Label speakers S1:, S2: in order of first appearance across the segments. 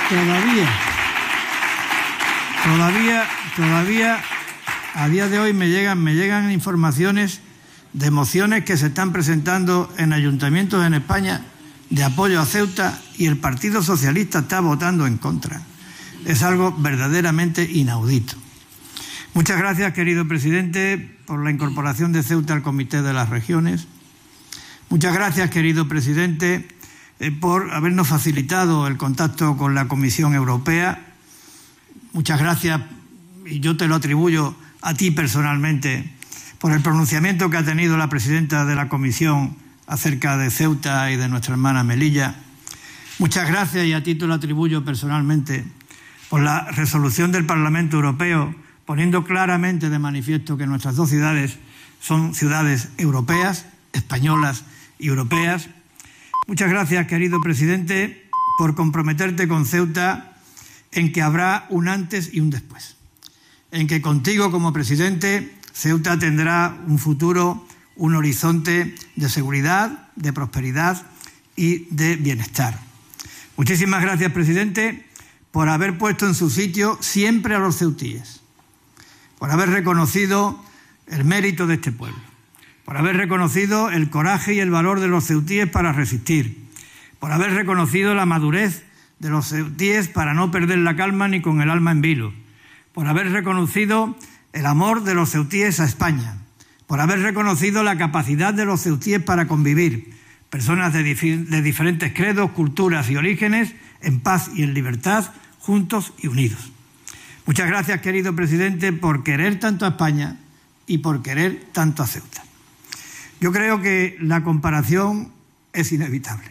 S1: todavía a día de hoy me llegan informaciones de mociones que se están presentando en ayuntamientos en España de apoyo a Ceuta y el Partido Socialista está votando en contra. Es algo verdaderamente inaudito. Muchas gracias, querido presidente, por la incorporación de Ceuta al Comité de las Regiones. Muchas gracias, querido presidente, por habernos facilitado el contacto con la Comisión Europea. Muchas gracias, y yo te lo atribuyo a ti personalmente, por el pronunciamiento que ha tenido la presidenta de la Comisión acerca de Ceuta y de nuestra hermana Melilla. Muchas gracias, y a ti te lo atribuyo personalmente, por la resolución del Parlamento Europeo, poniendo claramente de manifiesto que nuestras dos ciudades son ciudades europeas, españolas y europeas. Muchas gracias, querido presidente, por comprometerte con Ceuta en que habrá un antes y un después. En que contigo como presidente Ceuta tendrá un futuro, un horizonte de seguridad, de prosperidad y de bienestar. Muchísimas gracias, presidente, por haber puesto en su sitio siempre a los ceutíes, por haber reconocido el mérito de este pueblo, por haber reconocido el coraje y el valor de los ceutíes para resistir, por haber reconocido la madurez de los ceutíes para no perder la calma ni con el alma en vilo, por haber reconocido el amor de los ceutíes a España, por haber reconocido la capacidad de los ceutíes para convivir, personas de diferentes credos, culturas y orígenes, en paz y en libertad, juntos y unidos. Muchas gracias, querido presidente, por querer tanto a España y por querer tanto a Ceuta. Yo creo que la comparación es inevitable.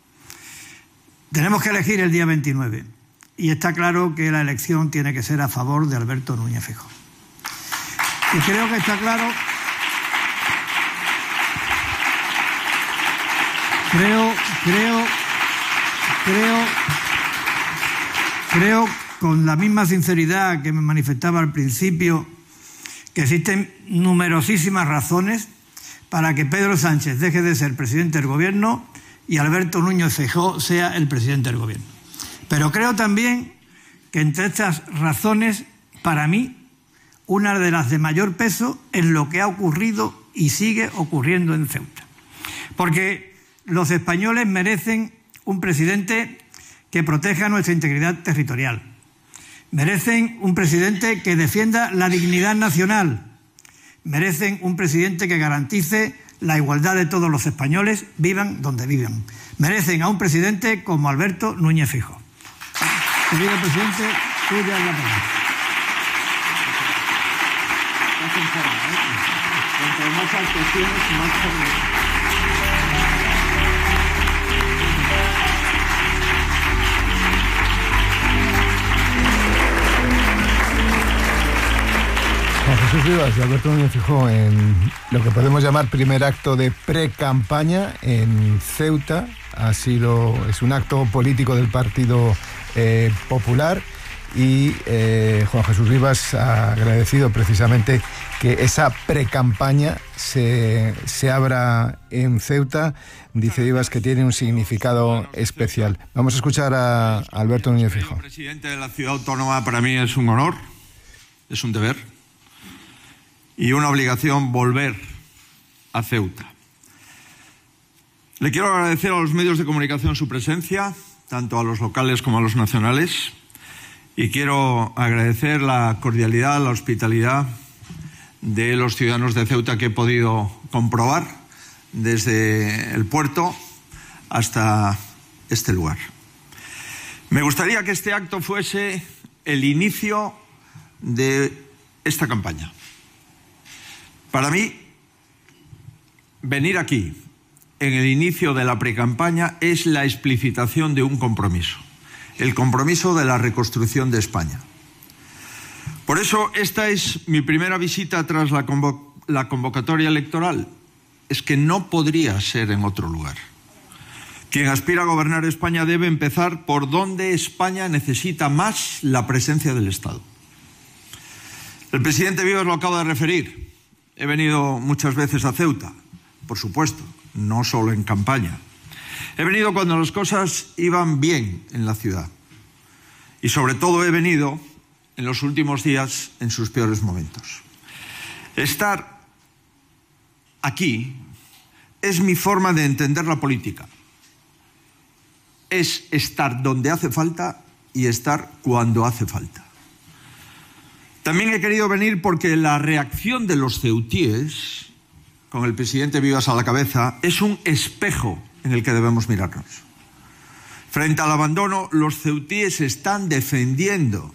S1: Tenemos que elegir el día 29 y está claro que la elección tiene que ser a favor de Alberto Núñez Feijóo. Y creo que está claro, creo con la misma sinceridad que me manifestaba al principio, que existen numerosísimas razones para que Pedro Sánchez deje de ser presidente del Gobierno y Alberto Núñez Feijóo sea el presidente del Gobierno. Pero creo también que entre estas razones, para mí, una de las de mayor peso es lo que ha ocurrido y sigue ocurriendo en Ceuta. Porque los españoles merecen un presidente que proteja nuestra integridad territorial. Merecen un presidente que defienda la dignidad nacional. Merecen un presidente que garantice la igualdad de todos los españoles, vivan donde vivan. Merecen a un presidente como Alberto Núñez Feijóo. Querido presidente, tuya es la palabra.
S2: Cuanto más alto tienes, más
S3: Juan Jesús Rivas y Alberto Núñez Feijóo en lo que podemos llamar primer acto de pre-campaña en Ceuta. Es un acto político del Partido Popular y Juan Jesús Rivas ha agradecido precisamente que esa pre-campaña se abra en Ceuta. Dice Rivas que tiene un significado especial. Vamos a escuchar a Alberto Núñez Feijóo.
S2: Presidente de la Ciudad Autónoma, para mí es un honor, es un deber y una obligación volver a Ceuta. Le quiero agradecer a los medios de comunicación su presencia, tanto a los locales como a los nacionales, y quiero agradecer la cordialidad, la hospitalidad de los ciudadanos de Ceuta que he podido comprobar desde el puerto hasta este lugar. Me gustaría que este acto fuese el inicio de esta campaña. Para mí, venir aquí en el inicio de la precampaña es la explicitación de un compromiso, el compromiso de la reconstrucción de España. Por eso esta es mi primera visita tras la convocatoria electoral. Es que no podría ser en otro lugar. Quien aspira a gobernar España debe empezar por donde España necesita más la presencia del Estado. El presidente Vives lo acaba de referir. He venido muchas veces a Ceuta, por supuesto, no solo en campaña. He venido cuando las cosas iban bien en la ciudad. Y sobre todo he venido en los últimos días en sus peores momentos. Estar aquí es mi forma de entender la política. Es estar donde hace falta y estar cuando hace falta. También he querido venir porque la reacción de los ceutíes, con el presidente Vivas a la cabeza, es un espejo en el que debemos mirarnos. Frente al abandono, los ceutíes están defendiendo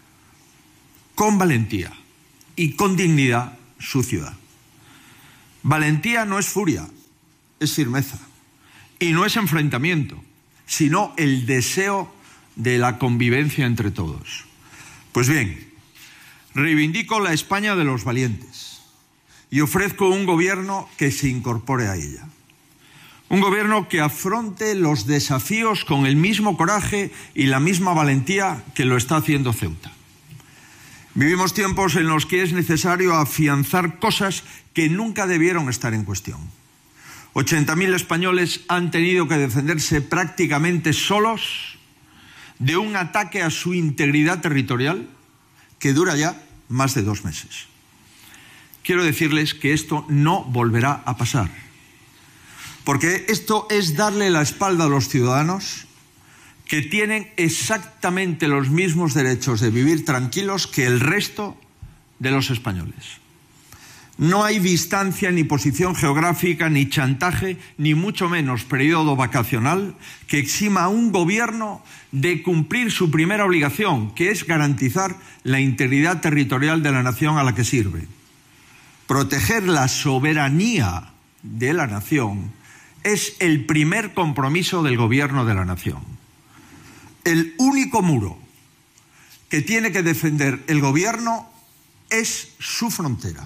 S2: con valentía y con dignidad su ciudad. Valentía no es furia, es firmeza. Y no es enfrentamiento, sino el deseo de la convivencia entre todos. Pues bien, reivindico la España de los valientes y ofrezco un gobierno que se incorpore a ella. Un gobierno que afronte los desafíos con el mismo coraje y la misma valentía que lo está haciendo Ceuta. Vivimos tiempos en los que es necesario afianzar cosas que nunca debieron estar en cuestión. 80.000 españoles han tenido que defenderse prácticamente solos de un ataque a su integridad territorial que dura ya más de 2 meses. Quiero decirles que esto no volverá a pasar, porque esto es darle la espalda a los ciudadanos que tienen exactamente los mismos derechos de vivir tranquilos que el resto de los españoles. No hay distancia, ni posición geográfica, ni chantaje, ni mucho menos periodo vacacional que exima a un gobierno de cumplir su primera obligación, que es garantizar la integridad territorial de la nación a la que sirve. Proteger la soberanía de la nación es el primer compromiso del gobierno de la nación. El único muro que tiene que defender el gobierno es su frontera.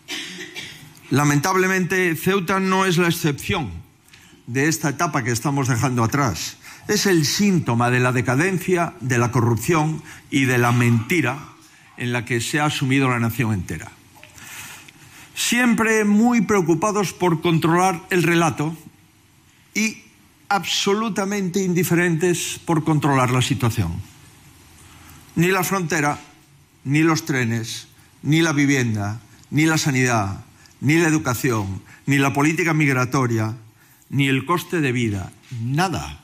S2: Lamentablemente, Ceuta no es la excepción de esta etapa que estamos dejando atrás. Es el síntoma de la decadencia, de la corrupción y de la mentira en la que se ha sumido la nación entera. Siempre muy preocupados por controlar el relato y absolutamente indiferentes por controlar la situación. Ni la frontera, ni los trenes, ni la vivienda, ni la sanidad, ni la educación, ni la política migratoria, ni el coste de vida, nada.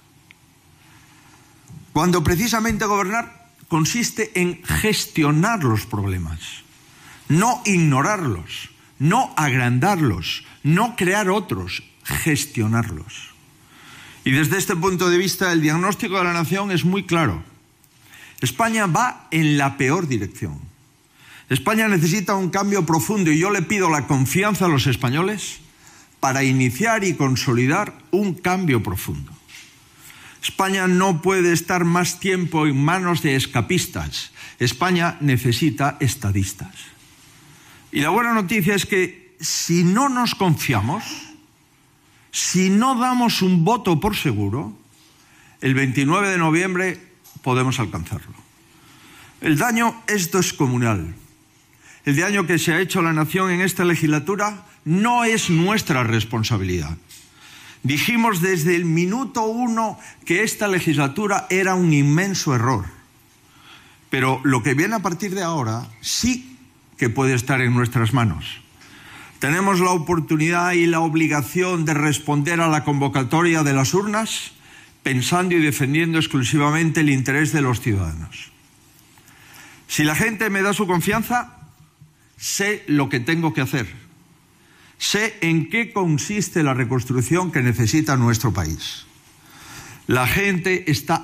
S2: Cuando precisamente gobernar consiste en gestionar los problemas, no ignorarlos, no agrandarlos, no crear otros, gestionarlos. Y desde este punto de vista, el diagnóstico de la nación es muy claro. España va en la peor dirección. España necesita un cambio profundo y yo le pido la confianza a los españoles para iniciar y consolidar un cambio profundo. España no puede estar más tiempo en manos de escapistas. España necesita estadistas. Y la buena noticia es que si no nos confiamos, si no damos un voto por seguro, el 29 de noviembre podemos alcanzarlo. El daño es descomunal. El daño que se ha hecho a la nación en esta legislatura no es nuestra responsabilidad. Dijimos desde el minuto 1 que esta legislatura era un inmenso error. Pero lo que viene a partir de ahora sí que puede estar en nuestras manos. Tenemos la oportunidad y la obligación de responder a la convocatoria de las urnas pensando y defendiendo exclusivamente el interés de los ciudadanos. Si la gente me da su confianza, sé lo que tengo que hacer. Sé en qué consiste la reconstrucción que necesita nuestro país. La gente está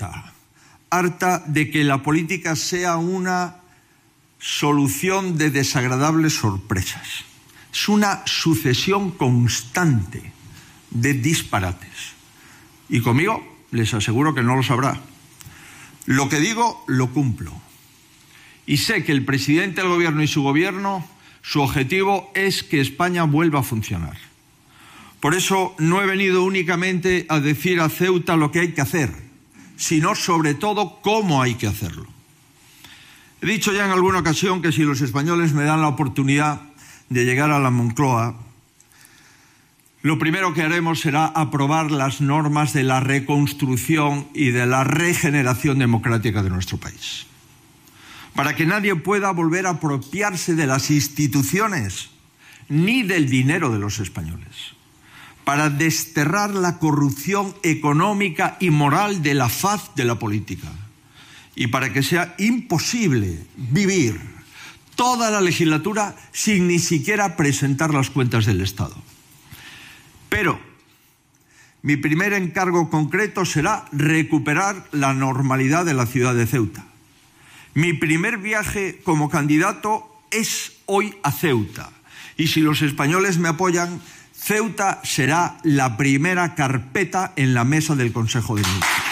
S2: harta de que la política sea una solución de desagradables sorpresas. Es una sucesión constante de disparates. Y conmigo les aseguro que no lo sabrá. Lo que digo, lo cumplo. Y sé que el presidente del gobierno y su gobierno, su objetivo es que España vuelva a funcionar. Por eso no he venido únicamente a decir a Ceuta lo que hay que hacer, sino sobre todo cómo hay que hacerlo. He dicho ya en alguna ocasión que si los españoles me dan la oportunidad de llegar a la Moncloa, lo primero que haremos será aprobar las normas de la reconstrucción y de la regeneración democrática de nuestro país, para que nadie pueda volver a apropiarse de las instituciones ni del dinero de los españoles, para desterrar la corrupción económica y moral de la faz de la política y para que sea imposible vivir toda la legislatura sin ni siquiera presentar las cuentas del Estado. Pero mi primer encargo concreto será recuperar la normalidad de la ciudad de Ceuta. Mi primer viaje como candidato es hoy a Ceuta. Y si los españoles me apoyan, Ceuta será la primera carpeta en la mesa del Consejo de Ministros.